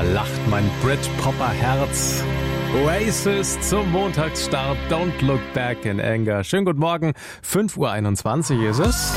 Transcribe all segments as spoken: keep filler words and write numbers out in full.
Da lacht mein Brit-Popper-Herz. Oasis zum Montagsstart. Don't look back in anger. Schönen guten Morgen. fünf Uhr einundzwanzig ist es.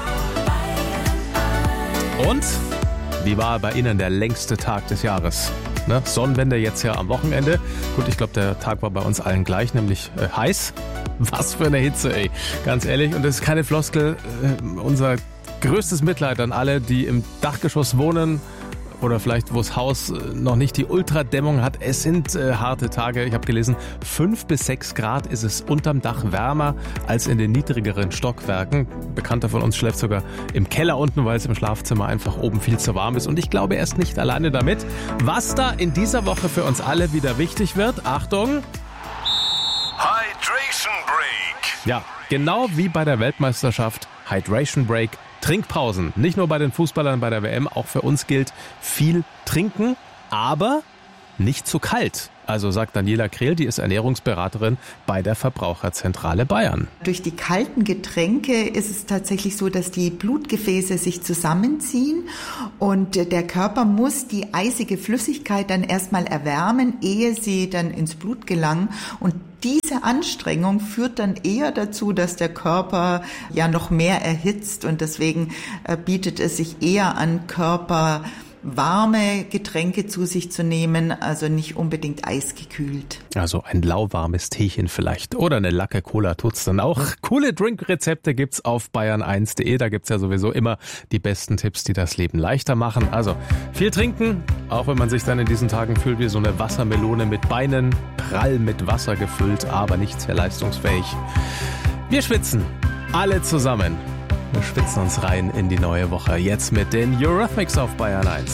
Und wie war bei Ihnen der längste Tag des Jahres? Ne? Sonnenwende jetzt ja am Wochenende. Gut, ich glaube, der Tag war bei uns allen gleich, nämlich äh, heiß. Was für eine Hitze, ey. Ganz ehrlich. Und das ist keine Floskel. Äh, unser größtes Mitleid an alle, die im Dachgeschoss wohnen oder vielleicht wo das Haus noch nicht die Ultradämmung hat. Es sind äh, harte Tage. Ich habe gelesen, fünf bis sechs Grad ist es unterm Dach wärmer als in den niedrigeren Stockwerken. Bekannter von uns schläft sogar im Keller unten, weil es im Schlafzimmer einfach oben viel zu warm ist. Und ich glaube, er ist nicht alleine damit. Was da in dieser Woche für uns alle wieder wichtig wird, Achtung! Hydration Break. Ja, genau wie bei der Weltmeisterschaft, Hydration Break. Trinkpausen, nicht nur bei den Fußballern bei der W M, auch für uns gilt viel trinken, aber nicht zu kalt. Also sagt Daniela Krehl, die ist Ernährungsberaterin bei der Verbraucherzentrale Bayern. Durch die kalten Getränke ist es tatsächlich so, dass die Blutgefäße sich zusammenziehen und der Körper muss die eisige Flüssigkeit dann erstmal erwärmen, ehe sie dann ins Blut gelangen. Und diese Anstrengung führt dann eher dazu, dass der Körper ja noch mehr erhitzt und deswegen bietet es sich eher an, Körper warme Getränke zu sich zu nehmen, also nicht unbedingt eisgekühlt. Also ein lauwarmes Teechen vielleicht oder eine Lacke Cola tut's dann auch. Coole Drinkrezepte gibt's auf bayern eins punkt de, da gibt's ja sowieso immer die besten Tipps, die das Leben leichter machen. Also viel trinken, auch wenn man sich dann in diesen Tagen fühlt wie so eine Wassermelone mit Beinen, prall mit Wasser gefüllt, aber nicht sehr leistungsfähig. Wir schwitzen, alle zusammen. Wir schwitzen uns rein in die neue Woche. Jetzt mit den Eurythmics auf Bayern eins.